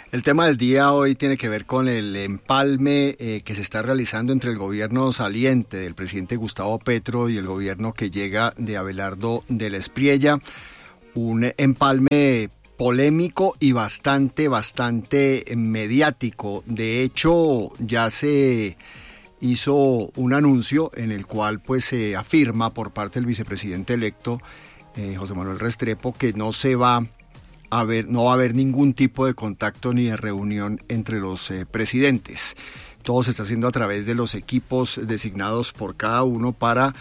El tema del día hoy tiene que ver con el empalme que se está realizando entre el gobierno saliente del presidente Gustavo Petro y el gobierno que llega de Abelardo del Espriella. Un empalme polémico y bastante mediático. De hecho, ya se hizo un anuncio en el cual pues se afirma por parte del vicepresidente electo, José Manuel Restrepo, que no va a haber ningún tipo de contacto ni de reunión entre los presidentes. Todo se está haciendo a través de los equipos designados por cada uno para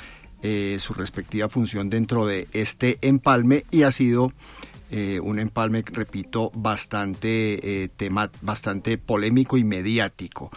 su respectiva función dentro de este empalme, y ha sido un empalme, repito, bastante polémico y mediático.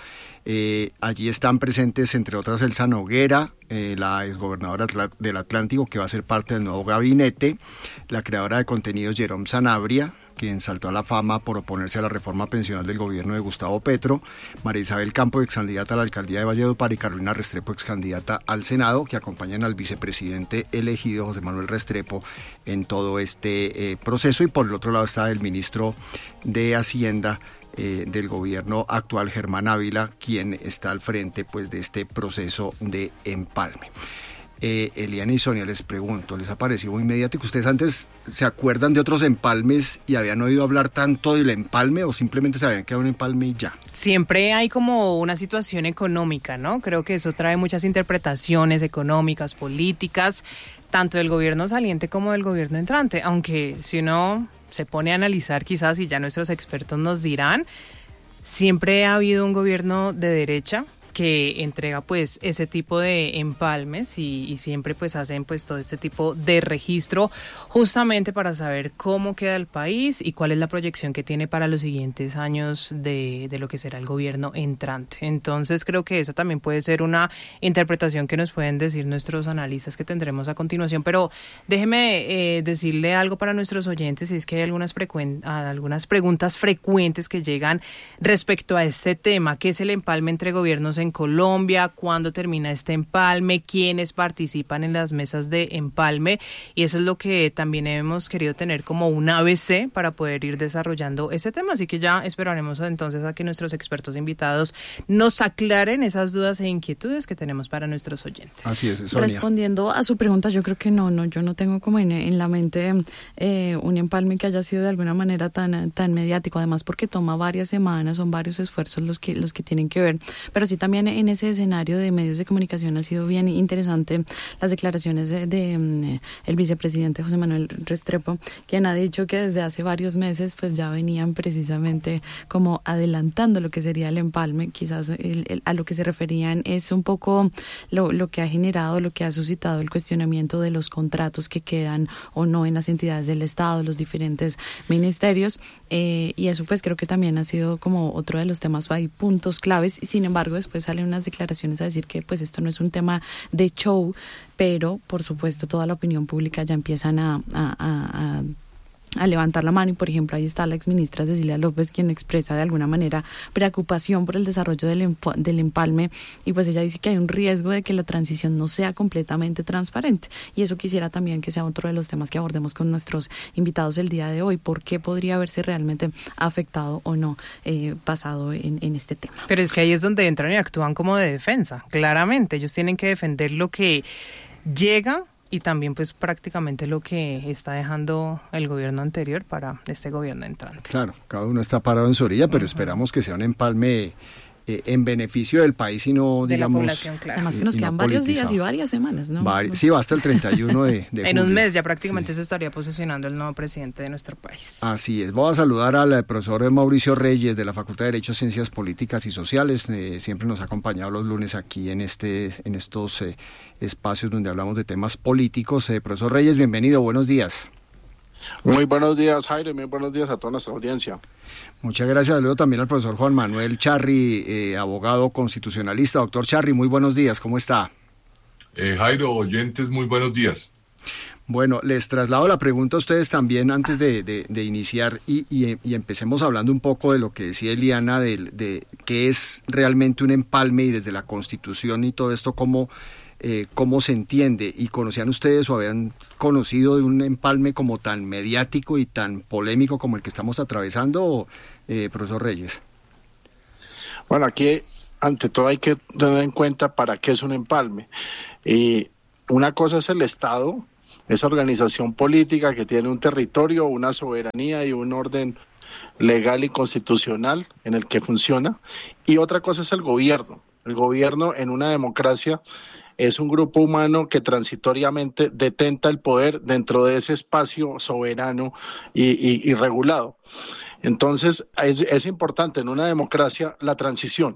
Allí están presentes, entre otras, Elsa Noguera, la exgobernadora del Atlántico, que va a ser parte del nuevo gabinete, la creadora de contenidos Jerome Sanabria, quien saltó a la fama por oponerse a la reforma pensional del gobierno de Gustavo Petro, María Isabel Campo, excandidata a la alcaldía de Valledupar, y Carolina Restrepo, excandidata al Senado, que acompañan al vicepresidente elegido, José Manuel Restrepo, en todo este proceso. Y por el otro lado está el ministro de Hacienda del gobierno actual, Germán Ávila, quien está al frente pues de este proceso de empalme. Eliana y Sonia, les pregunto, ¿les ha parecido muy mediático? ¿Ustedes antes se acuerdan de otros empalmes y habían oído hablar tanto del empalme, o simplemente se habían quedado un empalme y ya? Siempre hay como una situación económica, ¿no? Creo que eso trae muchas interpretaciones económicas, políticas, tanto del gobierno saliente como del gobierno entrante, aunque si uno se pone a analizar, quizás, y ya nuestros expertos nos dirán, siempre ha habido un gobierno de derecha que entrega pues ese tipo de empalmes y siempre pues hacen pues todo este tipo de registro justamente para saber cómo queda el país y cuál es la proyección que tiene para los siguientes años de lo que será el gobierno entrante. Entonces creo que esa también puede ser una interpretación que nos pueden decir nuestros analistas que tendremos a continuación, pero déjeme decirle algo para nuestros oyentes, y es que hay algunas preguntas frecuentes que llegan respecto a este tema: ¿qué es el empalme entre gobiernos en Colombia? ¿Cuándo termina este empalme? ¿Quiénes participan en las mesas de empalme? Y eso es lo que también hemos querido tener como un ABC para poder ir desarrollando ese tema. Así que ya esperaremos entonces a que nuestros expertos invitados nos aclaren esas dudas e inquietudes que tenemos para nuestros oyentes. Así es, Sonia. Respondiendo a su pregunta, yo creo que yo no tengo como en la mente un empalme que haya sido de alguna manera tan mediático, además porque toma varias semanas, son varios esfuerzos los que tienen que ver, pero sí también en ese escenario de medios de comunicación ha sido bien interesante las declaraciones de el vicepresidente José Manuel Restrepo, quien ha dicho que desde hace varios meses pues ya venían precisamente como adelantando lo que sería el empalme. Quizás a lo que se referían es un poco lo que ha generado, lo que ha suscitado el cuestionamiento de los contratos que quedan o no en las entidades del Estado, los diferentes ministerios, y eso pues creo que también ha sido como otro de los temas, hay puntos claves. Sin embargo, después salen unas declaraciones a decir que pues esto no es un tema de show, pero por supuesto toda la opinión pública ya empiezan a levantar la mano, y por ejemplo ahí está la exministra Cecilia López, quien expresa de alguna manera preocupación por el desarrollo del empalme, y pues ella dice que hay un riesgo de que la transición no sea completamente transparente, y eso quisiera también que sea otro de los temas que abordemos con nuestros invitados el día de hoy: por qué podría haberse realmente afectado o no pasado en este tema. Pero es que ahí es donde entran y actúan como de defensa, claramente ellos tienen que defender lo que llega y también pues prácticamente lo que está dejando el gobierno anterior para este gobierno entrante. Claro, cada uno está parado en su orilla, pero esperamos que sea un empalme en beneficio del país y no, de digamos, la población, claro. Además que nos quedan varios días y varias semanas, ¿no? Sí, va hasta el 31 de julio. En un mes ya prácticamente se estaría posesionando el nuevo presidente de nuestro país. Así es. Voy a saludar al profesor Mauricio Reyes de la Facultad de Derecho, Ciencias Políticas y Sociales. Siempre nos ha acompañado los lunes aquí en estos espacios donde hablamos de temas políticos. Profesor Reyes, bienvenido, buenos días. Muy buenos días, Jairo, muy buenos días a toda nuestra audiencia. Muchas gracias. Saludo también al profesor Juan Manuel Charri, abogado constitucionalista. Doctor Charri, muy buenos días, ¿cómo está? Jairo, oyentes, muy buenos días. Bueno, les traslado la pregunta a ustedes también antes de iniciar y empecemos hablando un poco de lo que decía Eliana, de qué es realmente un empalme, y desde la Constitución y todo esto, cómo cómo se entiende, y conocían ustedes o habían conocido de un empalme como tan mediático y tan polémico como el que estamos atravesando, profesor Reyes. Bueno, aquí ante todo hay que tener en cuenta para qué es un empalme. Y una cosa es el Estado, esa organización política que tiene un territorio, una soberanía y un orden legal y constitucional en el que funciona, y otra cosa es el gobierno. El gobierno en una democracia es un grupo humano que transitoriamente detenta el poder dentro de ese espacio soberano y regulado. Entonces es importante en una democracia la transición.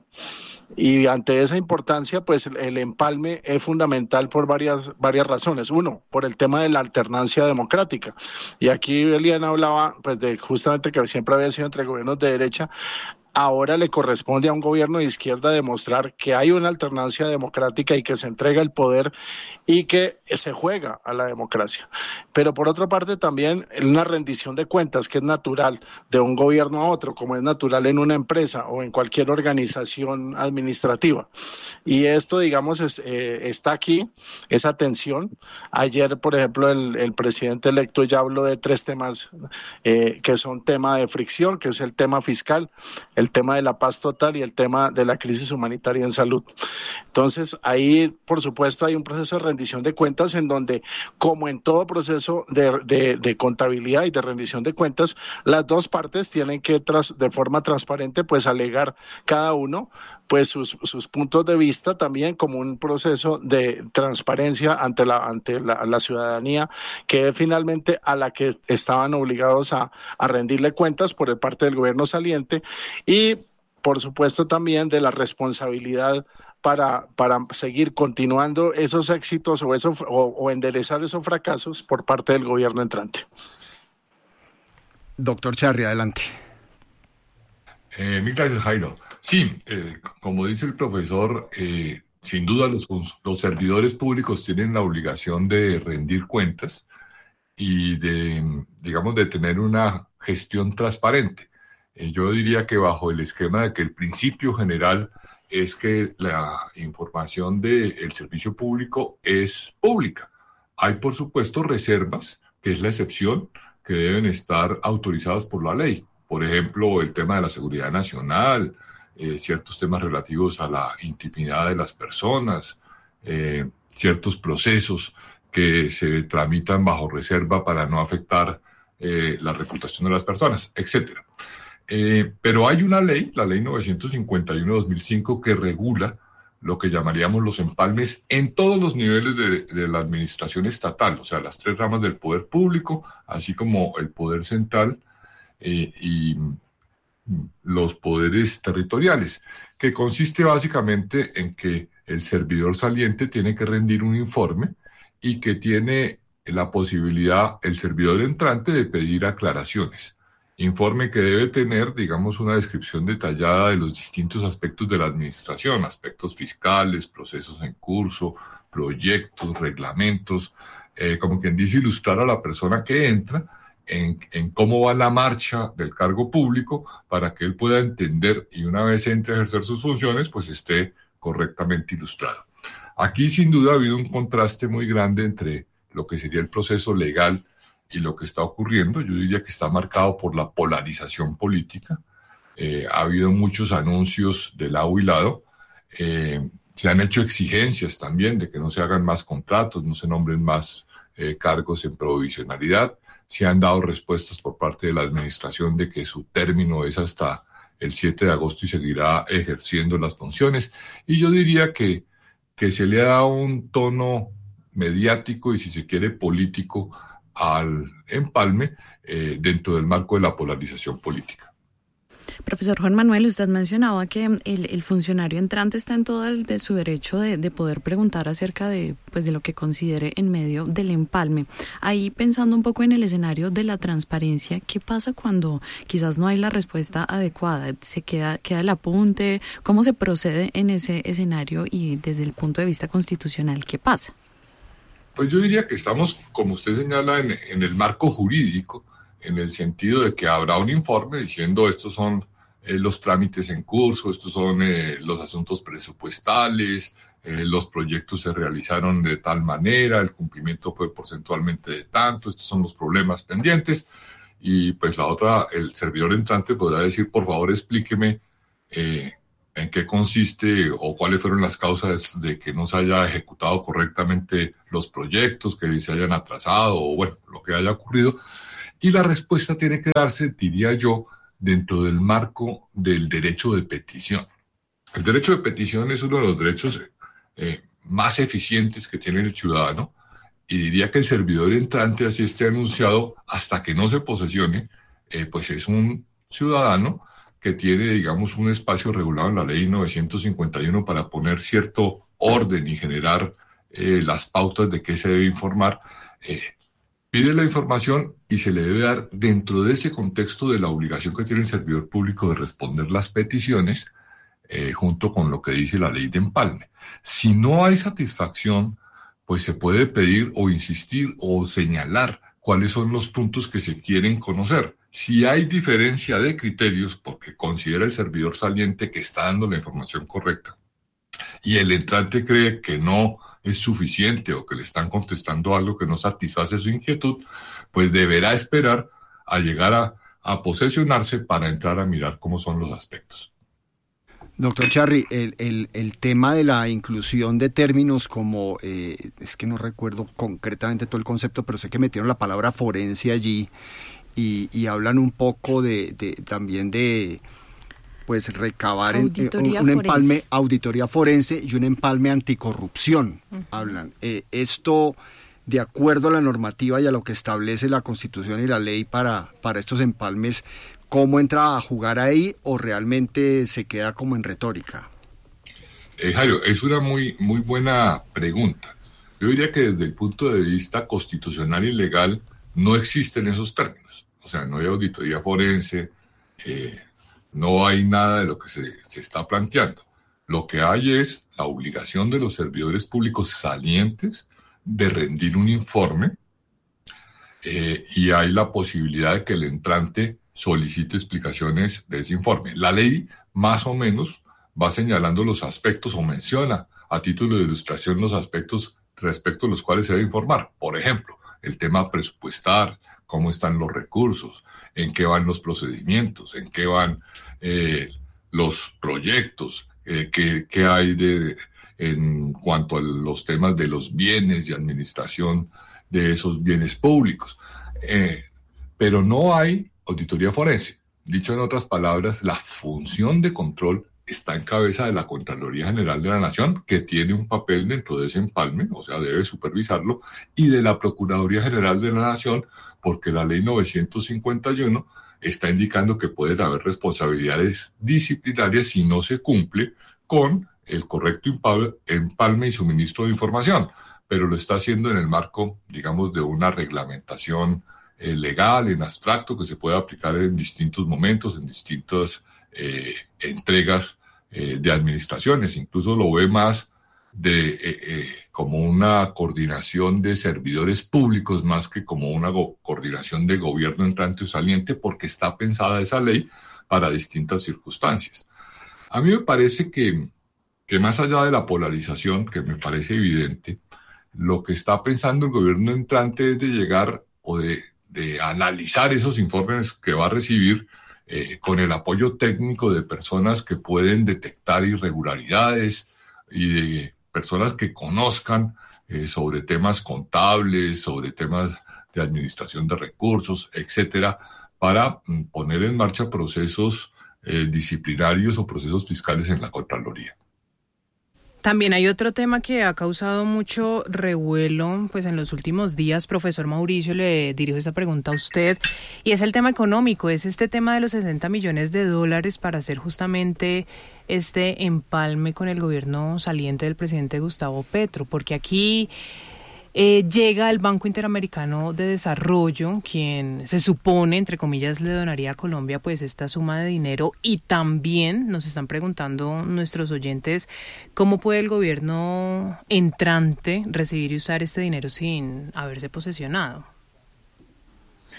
Y ante esa importancia, pues el empalme es fundamental por varias razones. Uno, por el tema de la alternancia democrática. Y aquí Eliana hablaba pues de justamente que siempre había sido entre gobiernos de derecha. Ahora le corresponde a un gobierno de izquierda demostrar que hay una alternancia democrática y que se entrega el poder y que se juega a la democracia. Pero por otra parte también una rendición de cuentas que es natural de un gobierno a otro, como es natural en una empresa o en cualquier organización administrativa. Y esto, digamos, está aquí, esa tensión. Ayer, por ejemplo, el presidente electo ya habló de 3 temas que son tema de fricción, que es el tema fiscal, el tema de la paz total y el tema de la crisis humanitaria en salud. Entonces, ahí, por supuesto, hay un proceso de rendición de cuentas en donde, como en todo proceso de contabilidad y de rendición de cuentas, las dos partes tienen que, de forma transparente, pues alegar cada uno pues sus puntos de vista también como un proceso de transparencia ante la ciudadanía, que es finalmente a la que estaban obligados a rendirle cuentas por parte del gobierno saliente, y por supuesto también de la responsabilidad para seguir continuando esos éxitos o enderezar esos fracasos por parte del gobierno entrante. Doctor Charri, adelante. Mil gracias, Jairo. Sí, como dice el profesor, sin duda los servidores públicos tienen la obligación de rendir cuentas y de tener una gestión transparente. Yo diría que bajo el esquema de que el principio general es que la información del servicio público es pública. Hay, por supuesto, reservas, que es la excepción, que deben estar autorizadas por la ley. Por ejemplo, el tema de la seguridad nacional, ciertos temas relativos a la intimidad de las personas, ciertos procesos que se tramitan bajo reserva para no afectar la reputación de las personas, etcétera. Pero hay una ley, la ley 951/2005, que regula lo que llamaríamos los empalmes en todos los niveles de la administración estatal, o sea, las 3 ramas del poder público, así como el poder central y los poderes territoriales, que consiste básicamente en que el servidor saliente tiene que rendir un informe y que tiene la posibilidad el servidor entrante de pedir aclaraciones. Informe que debe tener, digamos, una descripción detallada de los distintos aspectos de la administración, aspectos fiscales, procesos en curso, proyectos, reglamentos, como quien dice, ilustrar a la persona que entra en cómo va la marcha del cargo público para que él pueda entender y una vez entre a ejercer sus funciones, pues esté correctamente ilustrado. Aquí sin duda ha habido un contraste muy grande entre lo que sería el proceso legal y lo que está ocurriendo. Yo diría que está marcado por la polarización política. Ha habido muchos anuncios de lado y lado. Se han hecho exigencias también de que no se hagan más contratos, no se nombren más cargos en provisionalidad. Se han dado respuestas por parte de la administración de que su término es hasta el 7 de agosto y seguirá ejerciendo las funciones. Y yo diría que se le ha dado un tono mediático y, si se quiere, político al empalme dentro del marco de la polarización política. Profesor Juan Manuel, usted mencionaba que el funcionario entrante está en todo su derecho de poder preguntar acerca de lo que considere en medio del empalme. Ahí, pensando un poco en el escenario de la transparencia, ¿qué pasa cuando quizás no hay la respuesta adecuada? ¿Se queda el apunte? ¿Cómo se procede en ese escenario y desde el punto de vista constitucional, qué pasa? Pues yo diría que estamos, como usted señala, en el marco jurídico, en el sentido de que habrá un informe diciendo estos son los trámites en curso, estos son los asuntos presupuestales, los proyectos se realizaron de tal manera, el cumplimiento fue porcentualmente de tanto, estos son los problemas pendientes. Y pues la otra, el servidor entrante podrá decir, por favor, explíqueme en qué consiste o cuáles fueron las causas de que no se haya ejecutado correctamente los proyectos, que se hayan atrasado o bueno, lo que haya ocurrido. Y la respuesta tiene que darse, diría yo, dentro del marco del derecho de petición. El derecho de petición es uno de los derechos más eficientes que tiene el ciudadano, y diría que el servidor entrante, así esté anunciado, hasta que no se posesione, pues es un ciudadano que tiene, digamos, un espacio regulado en la ley 951 para poner cierto orden y generar las pautas de qué se debe informar. Pide la información y se le debe dar dentro de ese contexto de la obligación que tiene el servidor público de responder las peticiones, junto con lo que dice la ley de empalme. Si no hay satisfacción, pues se puede pedir o insistir o señalar cuáles son los puntos que se quieren conocer. Si hay diferencia de criterios, porque considera el servidor saliente que está dando la información correcta y el entrante cree que no es suficiente o que le están contestando algo que no satisface su inquietud, pues deberá esperar a llegar a posesionarse para entrar a mirar cómo son los aspectos. Doctor Charri, el tema de la inclusión de términos como, es que no recuerdo concretamente todo el concepto, pero sé que metieron la palabra forense allí y hablan un poco también de pues recabar un empalme, auditoría forense y un empalme anticorrupción. Hablan. Esto, de acuerdo a la normativa y a lo que establece la Constitución y la ley para estos empalmes, ¿cómo entra a jugar ahí o realmente se queda como en retórica? Jairo, es una muy, muy buena pregunta. Yo diría que desde el punto de vista constitucional y legal no existen esos términos. O sea, no hay auditoría forense, no hay nada de lo que se está planteando. Lo que hay es la obligación de los servidores públicos salientes de rendir un informe, y hay la posibilidad de que el entrante solicite explicaciones de ese informe. La ley más o menos va señalando los aspectos o menciona a título de ilustración los aspectos respecto a los cuales se debe informar. Por ejemplo, el tema presupuestal, cómo están los recursos, en qué van los procedimientos, en qué van los proyectos, qué hay en cuanto a los temas de los bienes y administración de esos bienes públicos. Pero no hay auditoría forense. Dicho en otras palabras, la función de control está en cabeza de la Contraloría General de la Nación, que tiene un papel dentro de ese empalme, o sea, debe supervisarlo, y de la Procuraduría General de la Nación, porque la ley 951 está indicando que pueden haber responsabilidades disciplinarias si no se cumple con el correcto empalme y suministro de información, pero lo está haciendo en el marco, digamos, de una reglamentación legal, en abstracto, que se puede aplicar en distintos momentos, en distintas entregas de administraciones. Incluso lo ve más como una coordinación de servidores públicos más que como una coordinación de gobierno entrante o saliente, porque está pensada esa ley para distintas circunstancias. A mí me parece que más allá de la polarización, que me parece evidente, lo que está pensando el gobierno entrante es de llegar o de analizar esos informes que va a recibir con el apoyo técnico de personas que pueden detectar irregularidades y de personas que conozcan sobre temas contables, sobre temas de administración de recursos, etcétera, para poner en marcha procesos disciplinarios o procesos fiscales en la Contraloría. También hay otro tema que ha causado mucho revuelo pues en los últimos días. Profesor Mauricio, le dirijo esa pregunta a usted, y es el tema económico, es este tema de los $60 millones para hacer justamente este empalme con el gobierno saliente del presidente Gustavo Petro, porque aquí llega el Banco Interamericano de Desarrollo, quien se supone, entre comillas, le donaría a Colombia pues esta suma de dinero, y también nos están preguntando nuestros oyentes cómo puede el gobierno entrante recibir y usar este dinero sin haberse posesionado.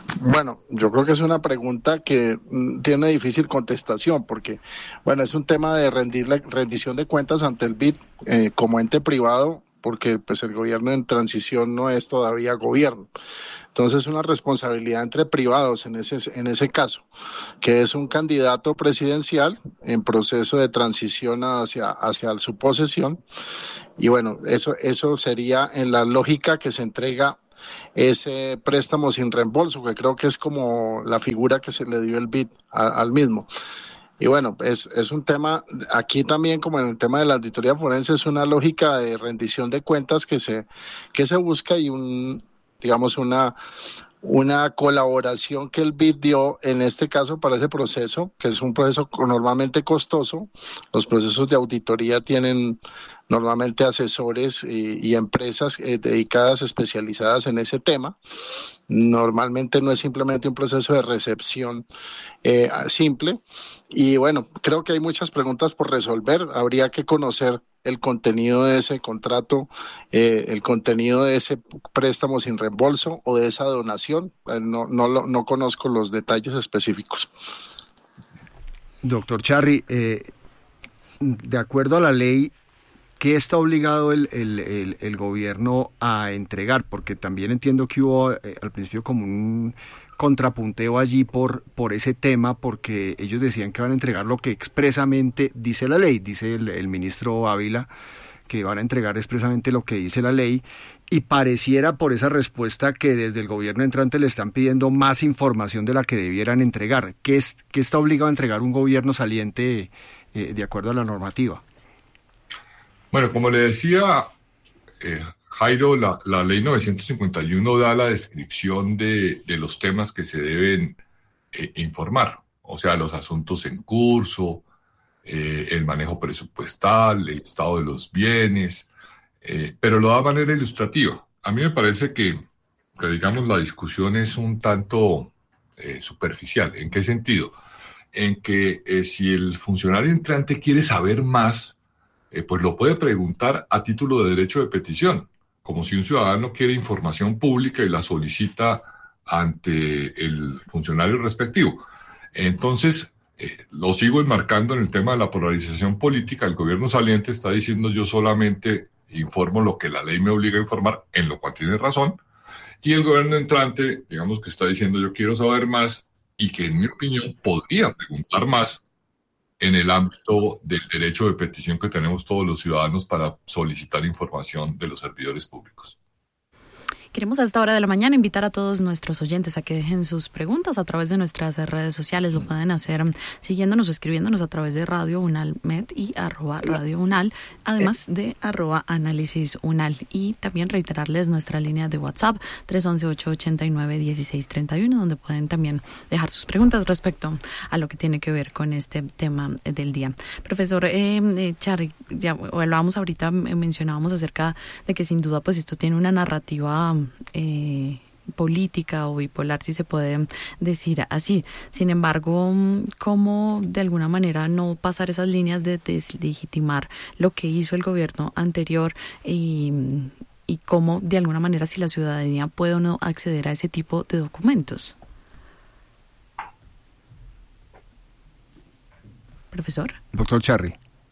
Bueno, yo creo que es una pregunta que tiene una difícil contestación porque, bueno, es un tema de rendición de cuentas ante el BID como ente privado, porque pues el gobierno en transición no es todavía gobierno. Entonces es una responsabilidad entre privados en ese caso, que es un candidato presidencial en proceso de transición hacia su posesión. Y bueno, eso sería en la lógica que se entrega ese préstamo sin reembolso, que creo que es como la figura que se le dio el BID al mismo. Y bueno, es un tema, aquí también como en el tema de la auditoría forense, es una lógica de rendición de cuentas que se busca y una colaboración que el BID dio en este caso para ese proceso, que es un proceso normalmente costoso. Los procesos de auditoría tienen normalmente asesores y empresas dedicadas, especializadas en ese tema. Normalmente no es simplemente un proceso de recepción simple. Y bueno, creo que hay muchas preguntas por resolver. Habría que conocer el contenido de ese contrato, el contenido de ese préstamo sin reembolso o de esa donación. No conozco los detalles específicos. Doctor Charri, de acuerdo a la ley, ¿qué está obligado el gobierno a entregar? Porque también entiendo que hubo al principio como un contrapunteo allí por ese tema, porque ellos decían que van a entregar lo que expresamente dice la ley, dice el ministro Ávila, que van a entregar expresamente lo que dice la ley, y pareciera por esa respuesta que desde el gobierno entrante le están pidiendo más información de la que debieran entregar. ¿Qué está obligado a entregar un gobierno saliente de acuerdo a la normativa? Bueno, como le decía Jairo, la ley 951 da la descripción de los temas que se deben informar, o sea, los asuntos en curso, el manejo presupuestal, el estado de los bienes, pero lo da de manera ilustrativa. A mí me parece que digamos, la discusión es un tanto superficial. ¿En qué sentido? En que si el funcionario entrante quiere saber más, pues lo puede preguntar a título de derecho de petición, como si un ciudadano quiere información pública y la solicita ante el funcionario respectivo. Entonces, lo sigo enmarcando en el tema de la polarización política. El gobierno saliente está diciendo yo solamente informo lo que la ley me obliga a informar, en lo cual tiene razón, y el gobierno entrante, digamos que está diciendo yo quiero saber más y que en mi opinión podría preguntar más en el ámbito del derecho de petición que tenemos todos los ciudadanos para solicitar información de los servidores públicos. Queremos a esta hora de la mañana invitar a todos nuestros oyentes a que dejen sus preguntas a través de nuestras redes sociales. Lo pueden hacer siguiéndonos o escribiéndonos a través de Radio Unal Med y @Radio Unal, además de @Análisis Unal. Y también reiterarles nuestra línea de WhatsApp 311-889-1631, donde pueden también dejar sus preguntas respecto a lo que tiene que ver con este tema del día. Profesor Charri, ya hablábamos ahorita, mencionábamos acerca de que sin duda pues esto tiene una narrativa política o bipolar, si se puede decir así. Sin embargo, ¿cómo de alguna manera no pasar esas líneas de deslegitimar lo que hizo el gobierno anterior y cómo de alguna manera si la ciudadanía puede o no acceder a ese tipo de documentos? Profesor. Doctor Charri.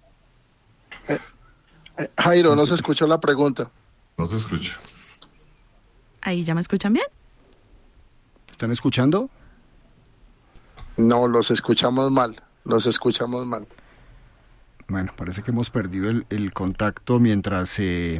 Jairo, no se escuchó la pregunta. No se escucha. ¿Ahí ya me escuchan bien? ¿Están escuchando? No, los escuchamos mal. Bueno, parece que hemos perdido el contacto mientras se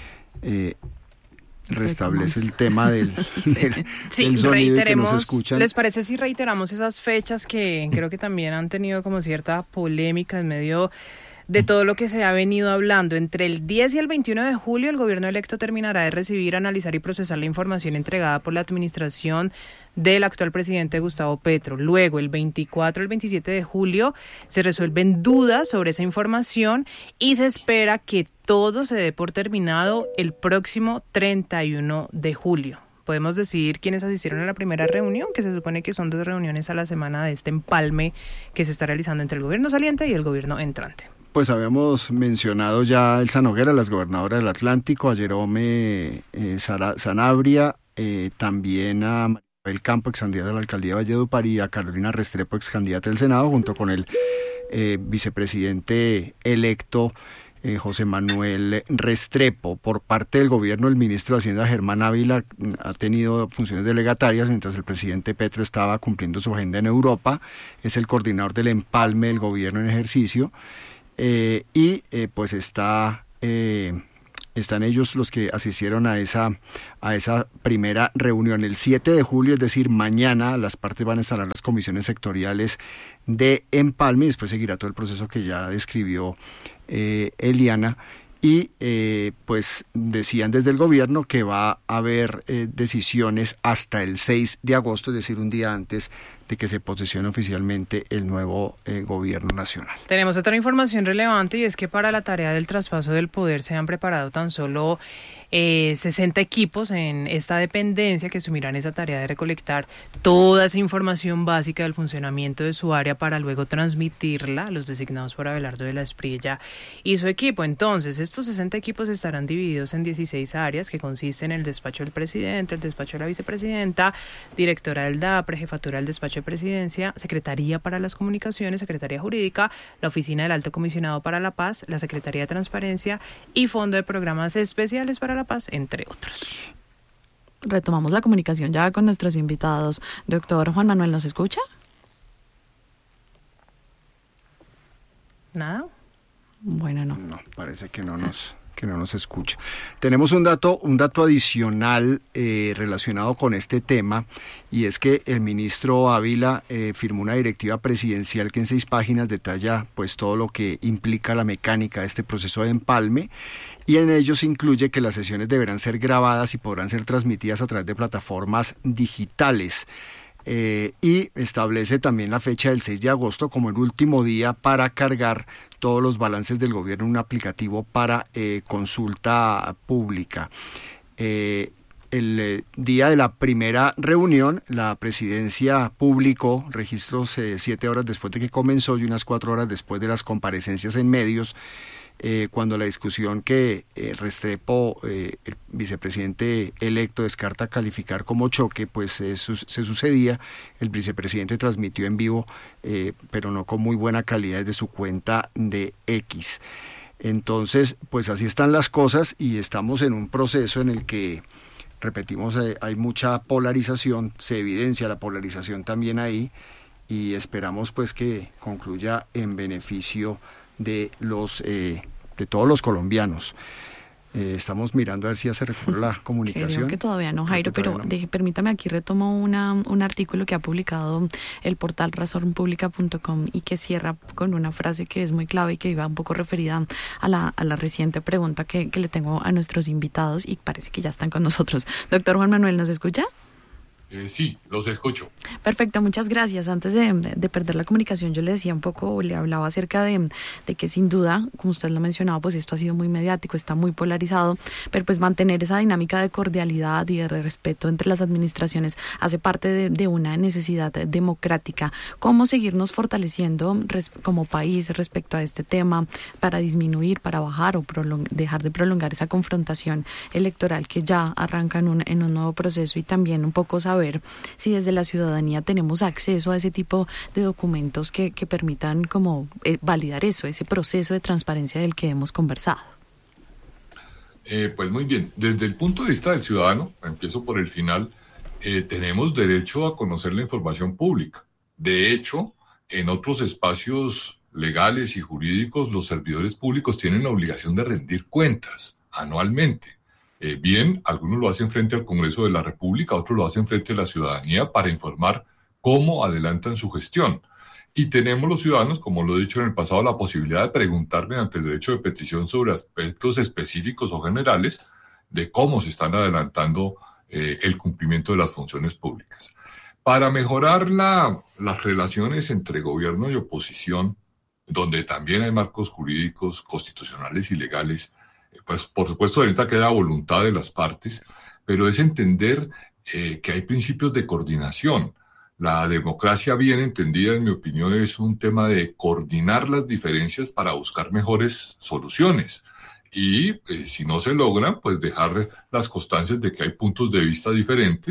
restablece el tema del sonido que nos escuchan. ¿Les parece si reiteramos esas fechas que creo que también han tenido como cierta polémica en medio de todo lo que se ha venido hablando? Entre el 10 y el 21 de julio, el gobierno electo terminará de recibir, analizar y procesar la información entregada por la administración del actual presidente Gustavo Petro. Luego, el 24 y el 27 de julio, se resuelven dudas sobre esa información y se espera que todo se dé por terminado el próximo 31 de julio. Podemos decir quiénes asistieron a la primera reunión, que se supone que son 2 reuniones a la semana de este empalme que se está realizando entre el gobierno saliente y el gobierno entrante. Pues habíamos mencionado ya a Elsa Noguera, la exgobernadora del Atlántico, a Jerome Sanabria, también a María El Campo, ex candidata a la alcaldía de Valledupar, y a Carolina Restrepo, ex candidata del Senado, junto con el vicepresidente electo José Manuel Restrepo. Por parte del gobierno, el ministro de Hacienda, Germán Ávila, ha tenido funciones delegatarias mientras el presidente Petro estaba cumpliendo su agenda en Europa. Es el coordinador del empalme del gobierno en ejercicio, pues están ellos los que asistieron a esa primera reunión. El 7 de julio, es decir, mañana, las partes van a instalar las comisiones sectoriales de empalme, y después seguirá todo el proceso que ya describió Eliana, y pues decían desde el gobierno que va a haber decisiones hasta el 6 de agosto, es decir, un día antes de que se posesione oficialmente el nuevo gobierno nacional. Tenemos otra información relevante, y es que para la tarea del traspaso del poder se han preparado tan solo 60 equipos en esta dependencia que asumirán esa tarea de recolectar toda esa información básica del funcionamiento de su área para luego transmitirla a los designados por Abelardo de la Espriella y su equipo. Entonces, estos 60 equipos estarán divididos en 16 áreas que consisten en el despacho del presidente, el despacho de la vicepresidenta, directora del DAPRE, jefatura del despacho de presidencia, secretaría para las comunicaciones, secretaría jurídica, la oficina del alto comisionado para la paz, la secretaría de transparencia y fondo de programas especiales para la paz, entre otros. Retomamos la comunicación ya con nuestros invitados. Doctor Juan Manuel, ¿nos escucha? ¿Nada? Bueno, no. No, parece que no nos escucha. Tenemos un dato adicional relacionado con este tema, y es que el ministro Ávila firmó una directiva presidencial que en 6 páginas detalla pues todo lo que implica la mecánica de este proceso de empalme, y en ellos incluye que las sesiones deberán ser grabadas y podrán ser transmitidas a través de plataformas digitales. Y establece también la fecha del 6 de agosto como el último día para cargar todos los balances del gobierno en un aplicativo para consulta pública. El día de la primera reunión, la presidencia publicó registros 7 horas después de que comenzó y unas 4 horas después de las comparecencias en medios, cuando la discusión que Restrepo, el vicepresidente electo, descarta calificar como choque, pues se sucedía. El vicepresidente transmitió en vivo, pero no con muy buena calidad, desde su cuenta de X. Entonces, pues así están las cosas, y estamos en un proceso en el que, repetimos, hay mucha polarización, se evidencia la polarización también ahí, y esperamos pues que concluya en beneficio de todos los colombianos. Estamos mirando a ver si ya se recupera la comunicación. Creo que todavía no, Jairo, pero permítame, aquí retomo un artículo que ha publicado el portal razonpublica.com y que cierra con una frase que es muy clave y que iba un poco referida a la reciente pregunta que le tengo a nuestros invitados, y parece que ya están con nosotros. Doctor Juan Manuel, ¿nos escucha? Sí, los escucho. Perfecto, muchas gracias. Antes de perder la comunicación, yo le decía un poco, le hablaba acerca de que sin duda, como usted lo mencionaba, pues esto ha sido muy mediático, está muy polarizado, pero pues mantener esa dinámica de cordialidad y de respeto entre las administraciones hace parte de una necesidad democrática. ¿Cómo seguirnos fortaleciendo como país respecto a este tema para disminuir, para bajar o dejar de prolongar esa confrontación electoral que ya arranca en un nuevo proceso, y también un poco saber si desde la ciudadanía tenemos acceso a ese tipo de documentos que permitan como validar ese proceso de transparencia del que hemos conversado? Pues muy bien, desde el punto de vista del ciudadano, empiezo por el final, tenemos derecho a conocer la información pública. De hecho, en otros espacios legales y jurídicos, los servidores públicos tienen la obligación de rendir cuentas anualmente. Bien, algunos lo hacen frente al Congreso de la República, otros lo hacen frente a la ciudadanía para informar cómo adelantan su gestión. Y tenemos los ciudadanos, como lo he dicho en el pasado, la posibilidad de preguntar mediante el derecho de petición sobre aspectos específicos o generales de cómo se están adelantando el cumplimiento de las funciones públicas. Para mejorar las relaciones entre gobierno y oposición, donde también hay marcos jurídicos, constitucionales y legales, pues por supuesto ahorita queda voluntad de las partes, pero es entender que hay principios de coordinación. La democracia bien entendida, en mi opinión, es un tema de coordinar las diferencias para buscar mejores soluciones. Y si no se logran, pues dejar las constancias de que hay puntos de vista diferentes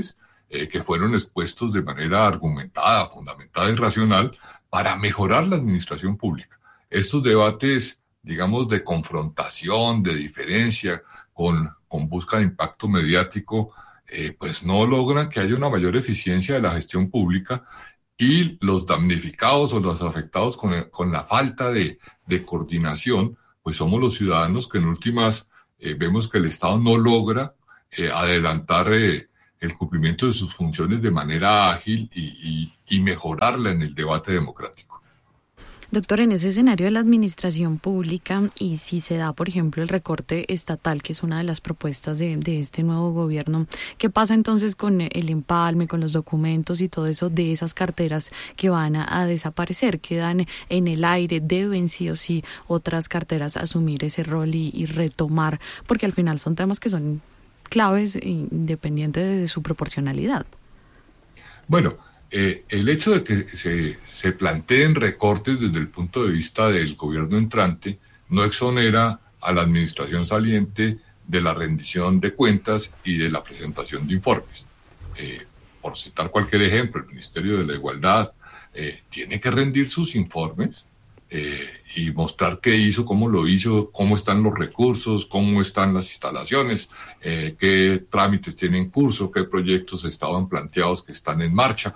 que fueron expuestos de manera argumentada, fundamentada y racional para mejorar la administración pública. Estos debates, digamos, de confrontación, de diferencia, con busca de impacto mediático, pues no logran que haya una mayor eficiencia de la gestión pública, y los damnificados o los afectados con la falta de coordinación, pues somos los ciudadanos que en últimas vemos que el Estado no logra adelantar el cumplimiento de sus funciones de manera ágil y mejorarla en el debate democrático. Doctor, en ese escenario de la administración pública, y si se da, por ejemplo, el recorte estatal, que es una de las propuestas de este nuevo gobierno, ¿qué pasa entonces con el empalme, con los documentos y todo eso de esas carteras que van a desaparecer? ¿Quedan en el aire? ¿Deben sí o sí otras carteras asumir ese rol y retomar? Porque al final son temas que son claves independiente de su proporcionalidad. Bueno, el hecho de que se planteen recortes desde el punto de vista del gobierno entrante no exonera a la administración saliente de la rendición de cuentas y de la presentación de informes. Por citar cualquier ejemplo, el Ministerio de la Igualdad tiene que rendir sus informes y mostrar qué hizo, cómo lo hizo, cómo están los recursos, cómo están las instalaciones, qué trámites tienen en curso, qué proyectos estaban planteados que están en marcha,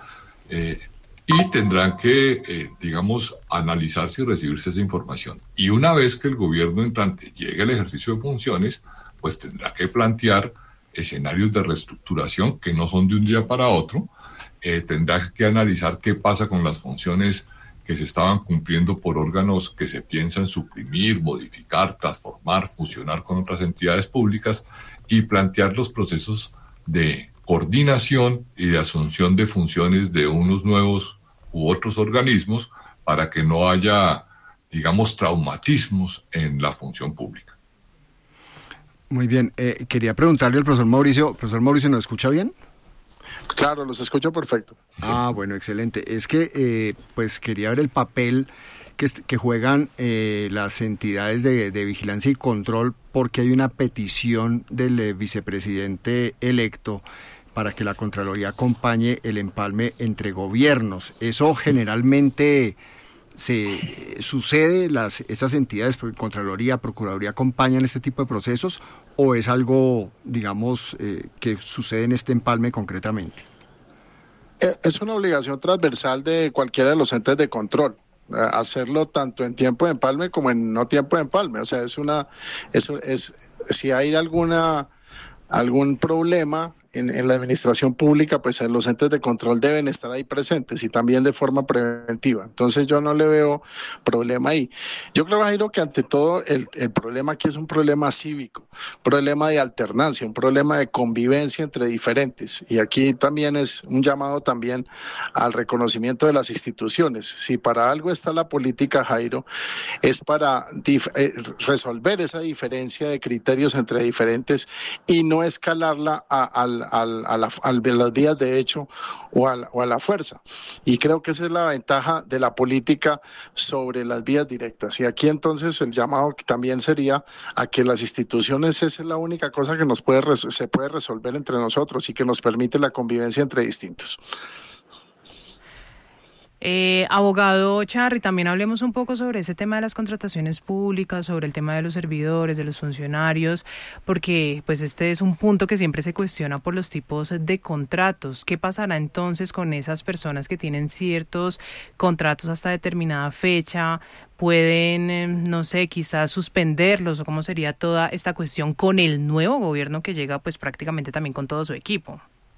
y tendrán que, digamos, analizarse y recibirse esa información. Y una vez que el gobierno entrante llegue al ejercicio de funciones, pues tendrá que plantear escenarios de reestructuración que no son de un día para otro, tendrá que analizar qué pasa con las funciones que se estaban cumpliendo por órganos que se piensan suprimir, modificar, transformar, fusionar con otras entidades públicas, y plantear los procesos de coordinación y de asunción de funciones de unos nuevos u otros organismos para que no haya, digamos, traumatismos en la función pública. Muy bien, quería preguntarle al profesor Mauricio. Profesor Mauricio, ¿nos escucha bien? Claro, los escucho perfecto. Ah, bueno, excelente. Es que pues quería ver el papel que juegan las entidades de vigilancia y control, porque hay una petición del vicepresidente electo para que la Contraloría acompañe el empalme entre gobiernos. Eso generalmente sucede, estas entidades, Contraloría, Procuraduría, acompañan este tipo de procesos, o es algo, digamos, que sucede en este empalme concretamente. Es una obligación transversal de cualquiera de los entes de control, hacerlo tanto en tiempo de empalme como en no tiempo de empalme. O sea, si hay algún problema en la administración pública, pues los entes de control deben estar ahí presentes, y también de forma preventiva. Entonces yo no le veo problema ahí. Yo creo, Jairo, que ante todo el problema aquí es un problema cívico, un problema de alternancia, un problema de convivencia entre diferentes. Y aquí también es un llamado también al reconocimiento de las instituciones. Si para algo está la política, Jairo, es para resolver esa diferencia de criterios entre diferentes y no escalarla a las vías de hecho o a la fuerza. Y creo que esa es la ventaja de la política sobre las vías directas. Y aquí entonces el llamado también sería a que las instituciones, esa es la única cosa que se puede resolver entre nosotros y que nos permite la convivencia entre distintos. Abogado Charri, también hablemos un poco sobre ese tema de las contrataciones públicas, sobre el tema de los servidores, de los funcionarios, porque pues este es un punto que siempre se cuestiona por los tipos de contratos. ¿Qué pasará entonces con esas personas que tienen ciertos contratos hasta determinada fecha? ¿Pueden, no sé, quizás suspenderlos, o cómo sería toda esta cuestión con el nuevo gobierno que llega pues prácticamente también con todo su equipo?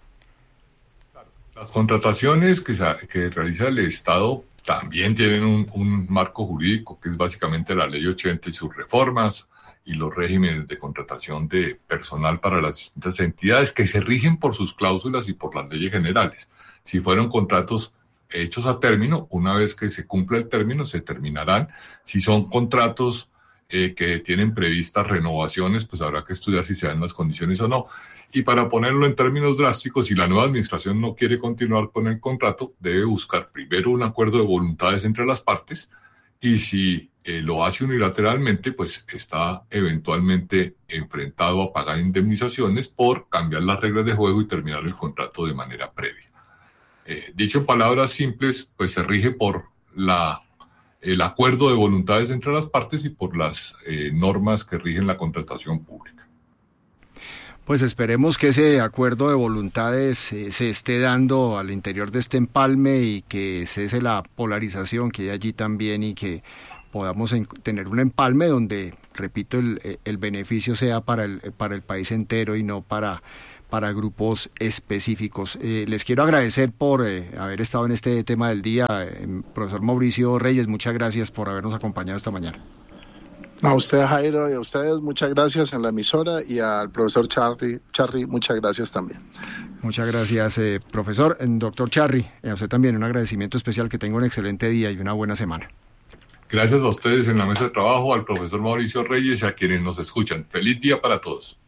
Las contrataciones que realiza el Estado también tienen un marco jurídico, que es básicamente la Ley 80 y sus reformas, y los regímenes de contratación de personal para las distintas entidades, que se rigen por sus cláusulas y por las leyes generales. Si fueron contratos hechos a término, una vez que se cumpla el término, se terminarán. Si son contratos que tienen previstas renovaciones, pues habrá que estudiar si se dan las condiciones o no. Y para ponerlo en términos drásticos, si la nueva administración no quiere continuar con el contrato, debe buscar primero un acuerdo de voluntades entre las partes y si lo hace unilateralmente, pues está eventualmente enfrentado a pagar indemnizaciones por cambiar las reglas de juego y terminar el contrato de manera previa. Dicho en palabras simples, pues se rige por el acuerdo de voluntades entre las partes y por las normas que rigen la contratación pública. Pues esperemos que ese acuerdo de voluntades se esté dando al interior de este empalme y que cese la polarización que hay allí también y que podamos tener un empalme donde, repito, el beneficio sea para el país entero y no para grupos específicos. Les quiero agradecer por haber estado en este tema del día. Profesor Mauricio Reyes, muchas gracias por habernos acompañado esta mañana. A usted, Jairo, y a ustedes muchas gracias en la emisora, y al profesor Charry, muchas gracias también. Muchas gracias, profesor. Doctor Charry, a usted también un agradecimiento especial, que tenga un excelente día y una buena semana. Gracias a ustedes en la mesa de trabajo, al profesor Mauricio Reyes y a quienes nos escuchan. Feliz día para todos.